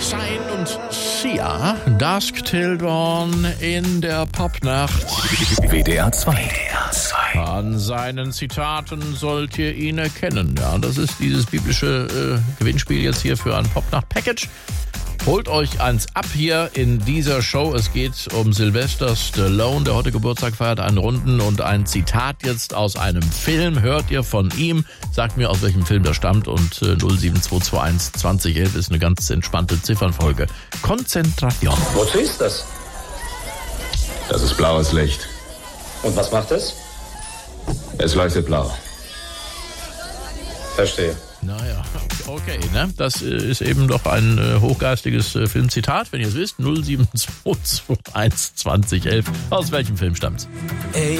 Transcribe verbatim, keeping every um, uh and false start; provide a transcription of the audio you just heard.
Sign und Sia, Dusk Till Dawn in der Popnacht. W D R zwei. An seinen Zitaten sollt ihr ihn erkennen. Ja, das ist dieses biblische äh, Gewinnspiel jetzt hier für ein Popnacht-Package. Holt euch eins ab hier in dieser Show. Es geht um Sylvester Stallone, der heute Geburtstag feiert, einen Runden und ein Zitat jetzt aus einem Film. Hört ihr von ihm? Sagt mir, aus welchem Film das stammt. Und äh, null sieben zwei zwei eins zwanzig elf ist eine ganz entspannte Ziffernfolge. Konzentration. Wozu ist das? Das ist blaues Licht. Und was macht es? Es leuchtet blau. Verstehe. Naja, okay, ne? Das äh, ist eben doch ein äh, hochgeistiges äh, Filmzitat, wenn ihr es wisst. null sieben zwei zwei eins zwanzig elf. Aus welchem Film stammt's?